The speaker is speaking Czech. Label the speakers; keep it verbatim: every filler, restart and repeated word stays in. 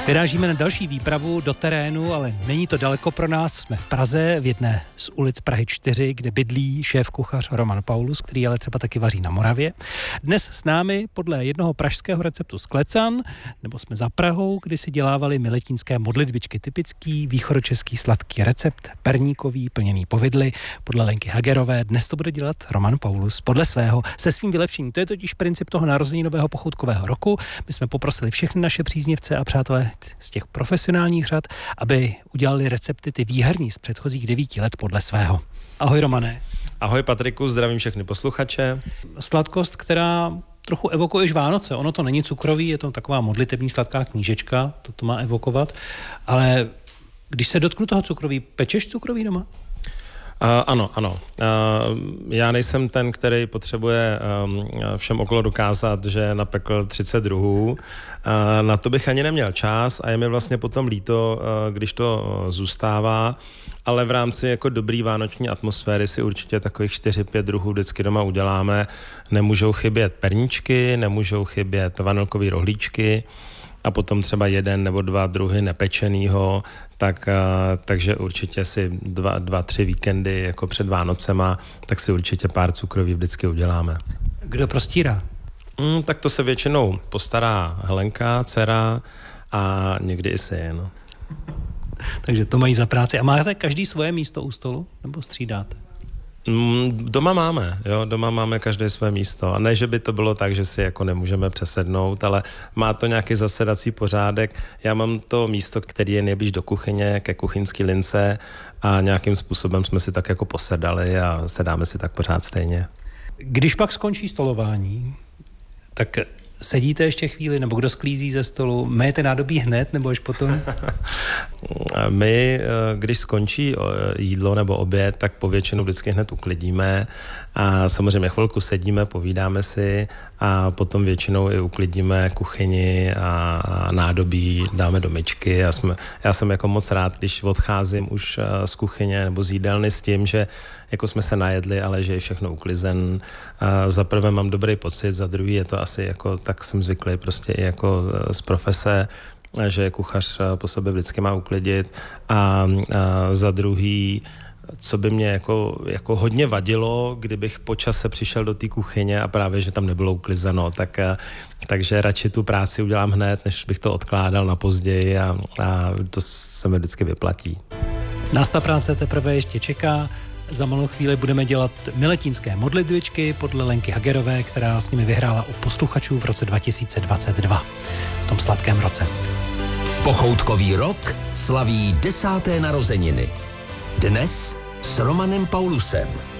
Speaker 1: Vyrážíme na další výpravu do terénu, ale není to daleko pro nás. Jsme v Praze, v jedné z ulic Prahy čtyři, kde bydlí šéf-kuchař Roman Paulus, který ale třeba taky vaří na Moravě. Dnes s námi podle jednoho pražského receptu z Klecan, nebo jsme za Prahou, kdy si dělávali miletínské modlitbičky. Typický východočeský sladký recept, perníkový, plněný povidly, podle Lenky Hagerové. Dnes to bude dělat Roman Paulus podle svého, se svým vylepšením. To je totiž princip toho narozeninového pochoutkového roku. My jsme poprosili všechny naše příznivce a přátelé z těch profesionálních řad, aby udělali recepty ty výherní z předchozích devíti let podle svého. Ahoj Romane.
Speaker 2: Ahoj Patriku, zdravím všechny posluchače.
Speaker 1: Sladkost, která trochu evokuješ Vánoce. Ono to není cukrový, je to taková modlitební sladká knížečka, to to má evokovat, ale když se dotknu toho cukroví, pečeš cukroví doma?
Speaker 2: Uh, ano, ano. Uh, já nejsem ten, který potřebuje um, všem okolo dokázat, že napekl třicet druhů. Uh, na to bych ani neměl čas a je mi vlastně potom líto, uh, když to uh, zůstává, ale v rámci jako dobrý vánoční atmosféry si určitě takových čtyři pět druhů vždycky doma uděláme. Nemůžou chybět perníčky, nemůžou chybět vanilkový rohlíčky, a potom třeba jeden nebo dva druhy nepečenýho, tak, takže určitě si dva, dva, tři víkendy jako před Vánocema, tak si určitě pár cukroví vždycky uděláme.
Speaker 1: Kdo prostírá?
Speaker 2: Mm, tak to se většinou postará Helenka, dcera a někdy i syn.
Speaker 1: Takže to mají za práci. A máte každý svoje místo u stolu? Nebo střídáte?
Speaker 2: Doma máme, jo, doma máme každé své místo. A ne, že by to bylo tak, že si jako nemůžeme přesednout, ale má to nějaký zasedací pořádek. Já mám to místo, který je nejblíž do kuchyně, ke kuchyňský lince a nějakým způsobem jsme si tak jako posedali a sedáme si tak pořád stejně.
Speaker 1: Když pak skončí stolování, tak sedíte ještě chvíli, nebo kdo sklízí ze stolu? Myjete nádobí hned, nebo až potom?
Speaker 2: My, když skončí jídlo nebo oběd, tak povětšinou vždycky hned uklidíme a samozřejmě chvilku sedíme, povídáme si a potom většinou i uklidíme kuchyni a nádobí, dáme do myčky. Já, jsme, já jsem jako moc rád, když odcházím už z kuchyně nebo z jídelny s tím, že jako jsme se najedli, ale že je všechno uklizen. A za prvé mám dobrý pocit, za druhý je to asi jako, tak jsem zvyklý prostě i jako z profese, že kuchař po sobě vždycky má uklidit. A, a za druhý, co by mě jako, jako hodně vadilo, kdybych po čase přišel do té kuchyně a právě, že tam nebylo uklizeno, tak, takže radši tu práci udělám hned, než bych to odkládal na později a, a to se mi vždycky vyplatí.
Speaker 1: Nás ta práce teprve ještě čeká. Za malou chvíli budeme dělat miletínské modlitbičky podle Lenky Hagerové, která s nimi vyhrála u posluchačů v roce dva tisíce dvacet dva, v tom sladkém roce.
Speaker 3: Pochoutkový rok slaví desáté narozeniny. Dnes s Romanem Paulusem.